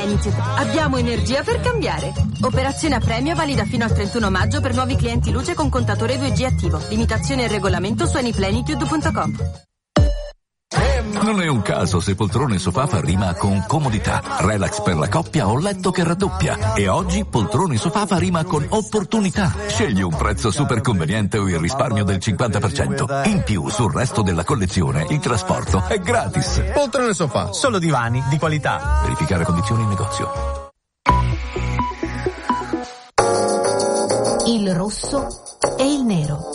Plenitude. Abbiamo energia per cambiare. Operazione a premio valida fino al 31 maggio per nuovi clienti luce con contatore 2G attivo. Limitazioni e regolamento su anyplenitude.com. Non è un caso se poltrone sofà fa rima con comodità, relax per la coppia o letto che raddoppia. E oggi poltrone sofà fa rima con opportunità. Scegli un prezzo super conveniente o il risparmio del 50%. In più, sul resto della collezione, il trasporto è gratis. Poltrone sofà, solo divani di qualità. Verificare condizioni in negozio. Il rosso e il nero.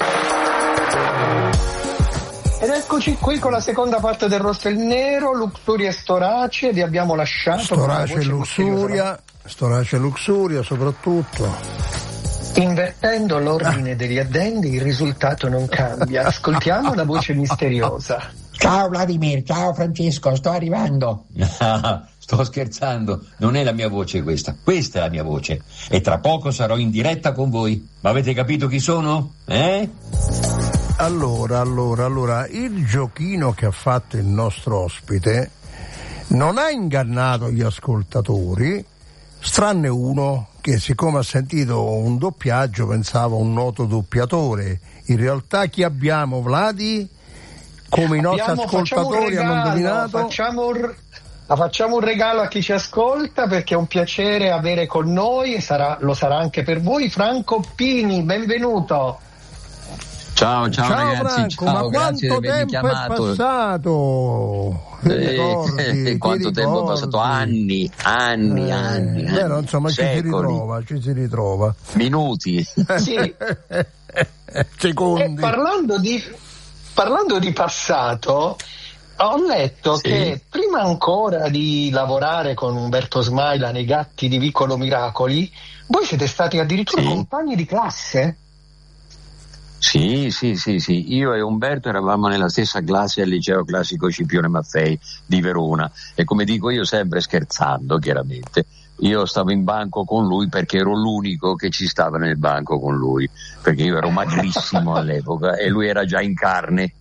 Ed eccoci qui con la seconda parte del Rosso e il Nero, Luxuria e Storace, vi abbiamo lasciato Storace e Luxuria soprattutto. Invertendo l'ordine degli addendi il risultato non cambia. Ascoltiamo la voce misteriosa. Ciao Vladimir, ciao Francesco, sto arrivando. Sto scherzando, non è la mia voce questa è la mia voce e tra poco sarò in diretta con voi. Ma avete capito chi sono? Allora, il giochino che ha fatto il nostro ospite non ha ingannato gli ascoltatori, tranne uno che, siccome ha sentito un doppiaggio, pensava un noto doppiatore. In realtà chi abbiamo, Vladi? Come i nostri ascoltatori hanno indovinato? Facciamo un regalo a chi ci ascolta, perché è un piacere avere con noi e lo sarà anche per voi Franco Pini, benvenuto. Ciao ragazzi, Franco, ma quanto tempo è passato? Quanto tempo è passato? Anni. Beh, insomma, secoli. ci si ritrova. Minuti. Sì. Secondi. Parlando di passato, ho letto che prima ancora di lavorare con Umberto Smaila nei Gatti di Vicolo Miracoli, voi siete stati addirittura compagni di classe? Sì, io e Umberto eravamo nella stessa classe al liceo classico Scipione Maffei di Verona e, come dico io sempre scherzando chiaramente, io stavo in banco con lui perché ero l'unico che ci stava nel banco con lui, perché io ero magrissimo all'epoca e lui era già in carne.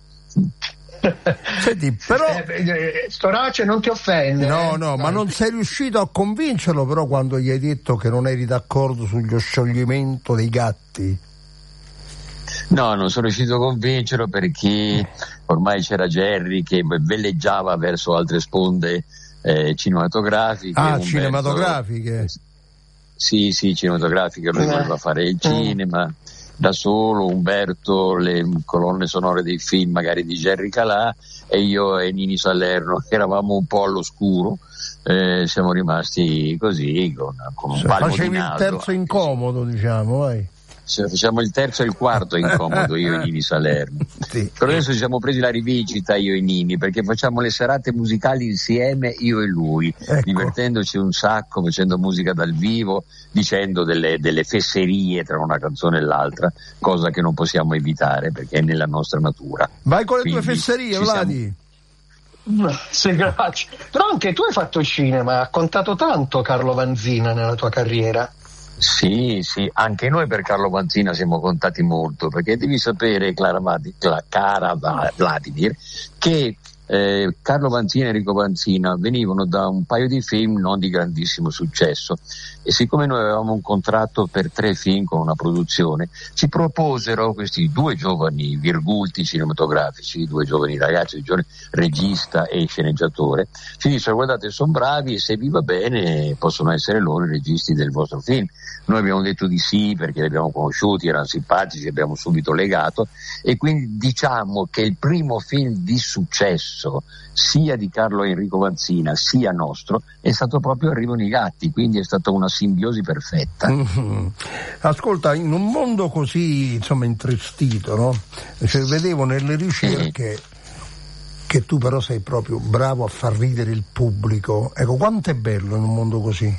Senti, però Storace non ti offende? No, ma non sei riuscito a convincerlo però quando gli hai detto che non eri d'accordo sullo scioglimento dei Gatti? No, non sono riuscito a convincerlo perché ormai c'era Jerry che veleggiava verso altre sponde cinematografiche. Cinematografiche? Sì, cinematografiche, lui voleva fare il cinema da solo, Umberto le colonne sonore dei film magari di Jerry Calà e io e Nini Salerno eravamo un po' all'oscuro, siamo rimasti così con un palmo di naso. Facevi il terzo incomodo, diciamo, vai. Facciamo il terzo e il quarto incomodo io e Nini Salerno. Sì. Però adesso ci siamo presi la rivincita io e Nini, perché facciamo le serate musicali insieme io e lui, divertendoci un sacco, facendo musica dal vivo, dicendo delle fesserie tra una canzone e l'altra, cosa che non possiamo evitare perché è nella nostra natura. Vai con le tue fesserie, Vladi. Sì, grazie. Però anche tu hai fatto cinema, ha contato tanto Carlo Vanzina nella tua carriera. Sì, anche noi per Carlo Vanzina siamo contati molto, perché devi sapere, cara Vladimir, che Carlo Vanzina e Enrico Vanzina venivano da un paio di film non di grandissimo successo e siccome noi avevamo un contratto per 3 film con una produzione, ci proposero questi 2 giovani virgulti cinematografici, 2 giovani ragazzi, regista e sceneggiatore, ci dissero: guardate, sono bravi e se vi va bene possono essere loro i registi del vostro film. Noi abbiamo detto di sì perché li abbiamo conosciuti, erano simpatici, abbiamo subito legato e quindi diciamo che il primo film di successo sia di Carlo e Enrico Vanzina sia nostro è stato proprio Arrivano i Gatti, quindi è stata una simbiosi perfetta. Ascolta, in un mondo così intristito, no? Vedevo nelle ricerche che tu però sei proprio bravo a far ridere il pubblico. Ecco, quanto è bello in un mondo così?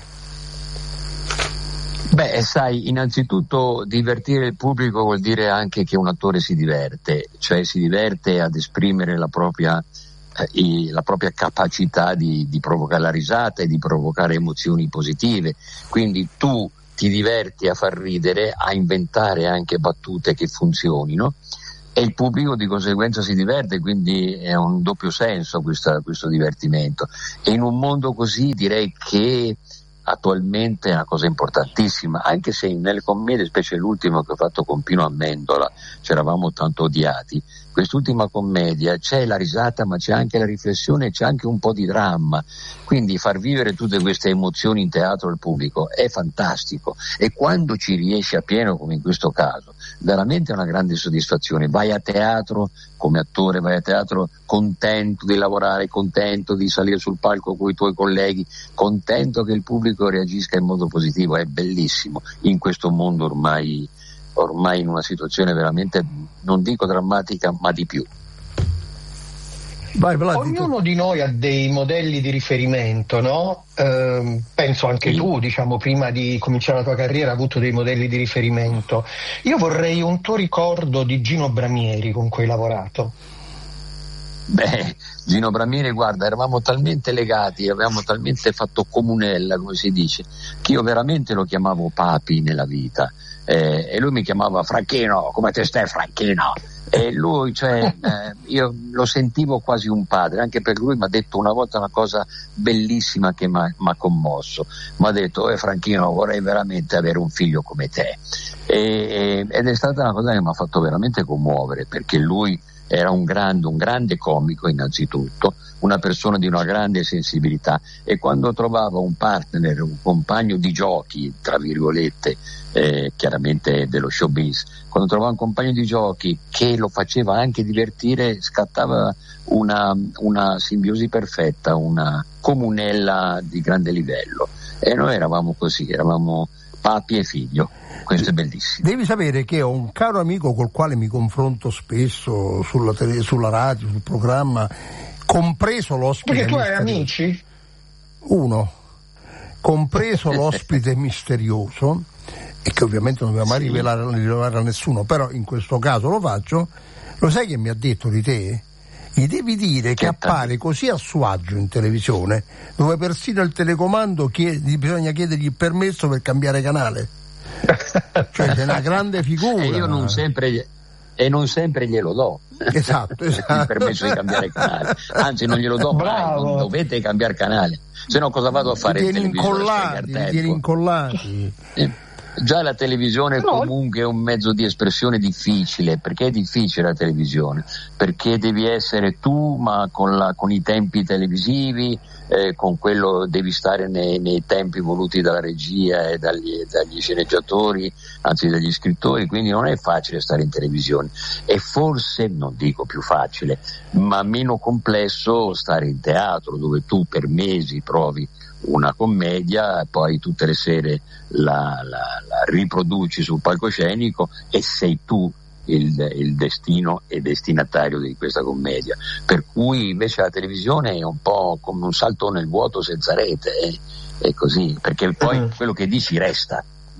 Beh, sai, innanzitutto divertire il pubblico vuol dire anche che un attore si diverte, cioè si diverte ad esprimere la propria capacità di provocare la risata e di provocare emozioni positive. Quindi tu ti diverti a far ridere, a inventare anche battute che funzionino. e il pubblico di conseguenza si diverte, quindi è un doppio senso questo divertimento. E in un mondo così direi che attualmente è una cosa importantissima, anche se nelle commedie, specie l'ultima che ho fatto con Pino Amendola, c'eravamo tanto odiati, quest'ultima commedia c'è la risata ma c'è anche la riflessione, c'è anche un po' di dramma, quindi far vivere tutte queste emozioni in teatro al pubblico è fantastico, e quando ci riesce a pieno come in questo caso veramente è una grande soddisfazione. Vai a teatro come attore, vai a teatro contento di lavorare, contento di salire sul palco con i tuoi colleghi, contento che il pubblico reagisca in modo positivo, è bellissimo in questo mondo ormai in una situazione veramente, non dico drammatica, ma di più. Vai, ognuno di noi ha dei modelli di riferimento, no? Penso anche tu, diciamo, prima di cominciare la tua carriera hai avuto dei modelli di riferimento. Io vorrei un tuo ricordo di Gino Bramieri con cui hai lavorato. Gino Bramieri, guarda, eravamo talmente legati, avevamo talmente fatto comunella, come si dice, che io veramente lo chiamavo papi nella vita, e lui mi chiamava Franchino, come te stai Franchino? E lui, io lo sentivo quasi un padre, anche per lui mi ha detto una volta una cosa bellissima che mi ha commosso, mi ha detto Franchino, vorrei veramente avere un figlio come te, ed è stata una cosa che mi ha fatto veramente commuovere, perché lui era un grande comico innanzitutto, una persona di una grande sensibilità, e quando trovava un partner, un compagno di giochi, tra virgolette, chiaramente dello showbiz, quando trovava un compagno di giochi che lo faceva anche divertire, scattava una simbiosi perfetta, una comunella di grande livello, e noi eravamo così, eravamo papi e figlio. Questo è bellissimo. Devi sapere che ho un caro amico col quale mi confronto spesso sulla radio, sul programma, compreso l'ospite. Perché tu hai amici? Uno, compreso l'ospite misterioso, e che ovviamente non dobbiamo mai rivelare a nessuno, però in questo caso lo faccio. Lo sai che mi ha detto di te? Gli devi dire che appare così a suo agio in televisione, dove persino il telecomando bisogna chiedergli il permesso per cambiare canale. Cioè sei una grande figura. E io non sempre glielo do. Esatto. Il permesso di cambiare canale, anzi non glielo do mai, non dovete cambiare canale, se no cosa vado a fare in televisione? Tieni incollati. Già la televisione comunque è un mezzo di espressione difficile. Perché è difficile la televisione? Perché devi essere tu, ma con i tempi televisivi, con quello devi stare nei tempi voluti dalla regia e dagli sceneggiatori, anzi dagli scrittori, quindi non è facile stare in televisione. E forse, non dico più facile, ma meno complesso stare in teatro, dove tu per mesi provi una commedia, poi tutte le sere la riproduci sul palcoscenico e sei tu il destino e destinatario di questa commedia, per cui invece la televisione è un po' come un salto nel vuoto senza rete, è così, perché poi quello che dici resta.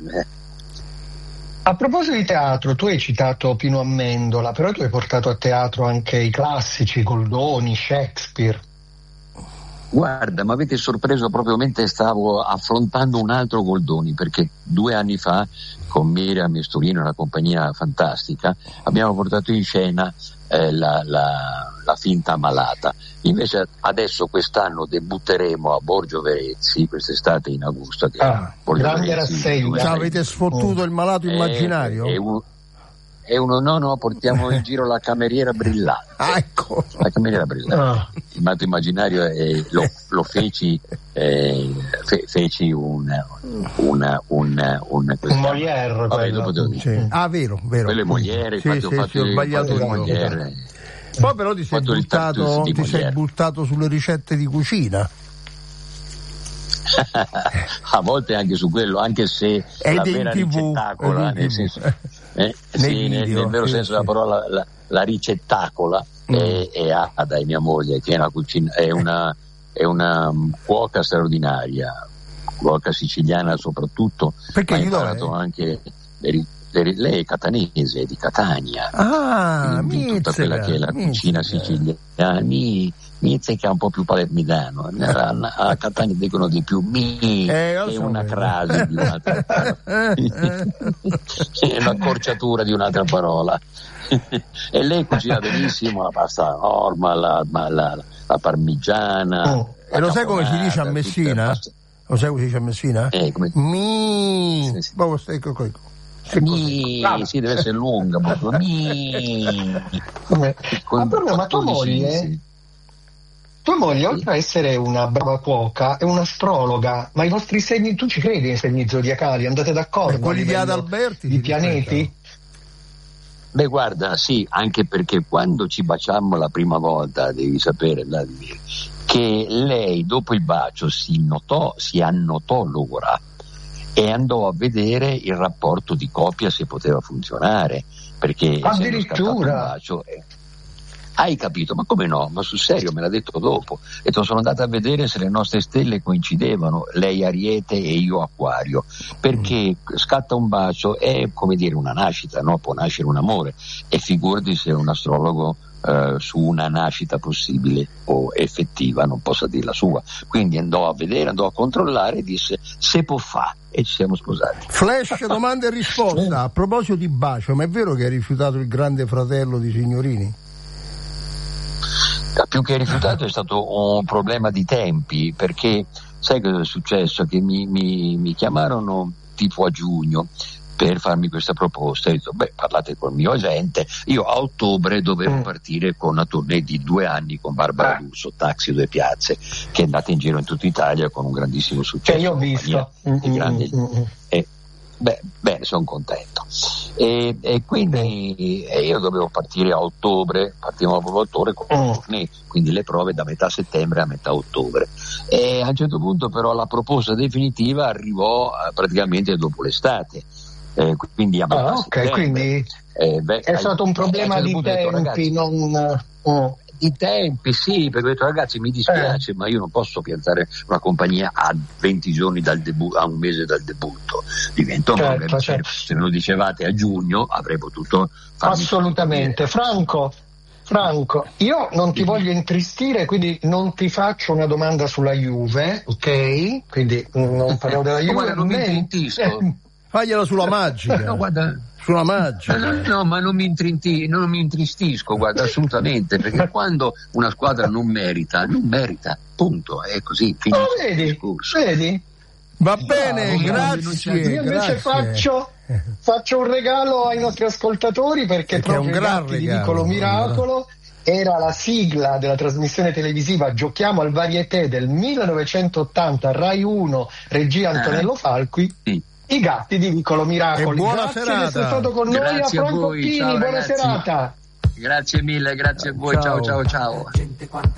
A proposito di teatro, tu hai citato Pino Amendola, però tu hai portato a teatro anche i classici, Goldoni, Shakespeare. Guarda, mi avete sorpreso proprio mentre stavo affrontando un altro Goldoni, perché 2 anni fa con Miriam Mesturino, una compagnia fantastica, abbiamo portato in scena la finta malata. Invece adesso quest'anno debutteremo a Borgio Verezzi, quest'estate in agosto. Grande rassegna. Avete sfottuto il malato immaginario? No, portiamo in giro la cameriera brillante. Ecco. La cameriera brillante. Il malato immaginario lo feci un Molière. Vero. Quello è Molière, ho sbagliato il Molière. Poi però ti sei buttato sulle ricette di cucina. A volte anche su quello, anche se la vera ricettacola, nel senso, nel vero senso della parola, la ricettacola è Ada, mia moglie, che è una cuoca straordinaria, cuoca siciliana soprattutto, perché ha imparato anche lei è catanese, di Catania, tutta quella che è la cucina siciliana, Mizze che è un po' più palermitano, a Catania dicono di più è una crasi di un'altra parola, è un'accorciatura di un'altra parola, E lei cucina benissimo la pasta norma, la parmigiana. E lo sai come si dice a Messina? Lo sai come si dice a Messina? Sì. Sì, deve essere lunga, ma tua moglie, oltre a essere una brava cuoca, è un'astrologa, ma i vostri segni, tu ci credi nei segni zodiacali? Andate d'accordo? Quelli di Adalberti? I pianeti? Beh, guarda, sì, anche perché quando ci baciammo la prima volta, devi sapere, Vladimir, che lei dopo il bacio si annotò l'ora e andò a vedere il rapporto di coppia se poteva funzionare, perché addirittura un bacio, hai capito? Ma come no? Ma sul serio, me l'ha detto dopo. E sono andata a vedere se le nostre stelle coincidevano, lei Ariete e io Acquario, perché scatta un bacio, è come dire una nascita, no? Può nascere un amore, e figurati se un astrologo su una nascita possibile o effettiva non possa dire la sua. Quindi andò a controllare e disse se può fa, e ci siamo sposati. Flash, domanda e risposta. A proposito di bacio, ma è vero che hai rifiutato il Grande Fratello di Signorini? Più che rifiutato è stato un problema di tempi, perché sai cosa è successo? Che mi chiamarono tipo a giugno per farmi questa proposta. Ho detto, parlate col mio agente. Io a ottobre dovevo partire con una tournée di 2 anni con Barbara D'Urso, Taxi 2 Piazze, che è andata in giro in tutta Italia con un grandissimo successo. Che io ho visto. Bene, sono contento. E quindi io dovevo partire a ottobre, partivamo proprio a ottobre con una tournée, quindi le prove da metà settembre a metà ottobre. E a un certo punto però la proposta definitiva arrivò praticamente dopo l'estate. Quindi a metà settembre. Quindi è stato un problema di tempi, di tempi, sì, perché ho detto ragazzi mi dispiace, ma io non posso piantare una compagnia a 20 giorni dal debutto, a un mese dal debutto, diventa un problema. Certo. Se me lo dicevate a giugno avrei potuto farmi assolutamente. Franco, io non ti voglio intristire, quindi non ti faccio una domanda sulla Juve, ok? Quindi non parliamo della Juve. Guarda, non mi intristisco. Fagliela sulla magica. No, guarda. Sulla magica. No, ma non mi intristisco, guarda, assolutamente, perché quando una squadra non merita, punto, è così, finisce il discorso. Vedi? Va bene, grazie. Io invece faccio un regalo ai nostri ascoltatori, perché proprio i Gatti di Vicolo Miracolo era la sigla della trasmissione televisiva Giochiamo al Varieté del 1980, Rai 1, regia Antonello Falqui. Sì. I Gatti di Vicolo Miracoli. Grazie di essere stato con noi a Franco Pini. Buona serata. Grazie mille, grazie a voi. Ciao.